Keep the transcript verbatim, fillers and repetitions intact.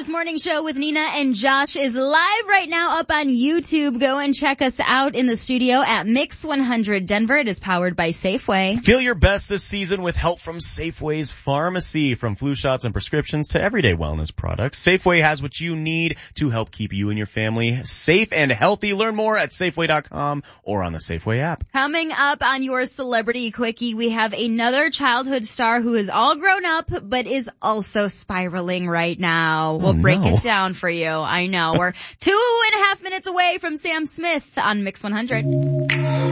Moves Morning Show with Nina and Josh is live right now up on YouTube. Go and check us out in the studio at Mix one hundred Denver. It is powered by Safeway. Feel your best this season with help from Safeway's Pharmacy. From flu shots and prescriptions to everyday wellness products, Safeway has what you need to help keep you and your family safe and healthy. Learn more at Safeway dot com or on the Safeway app. Coming up on your Celebrity Quickie, we have another childhood star who is all grown up but is also spiraling right now. We'll oh, break no. it down for you. I know. We're two and a half minutes away from Sam Smith on Mix one hundred.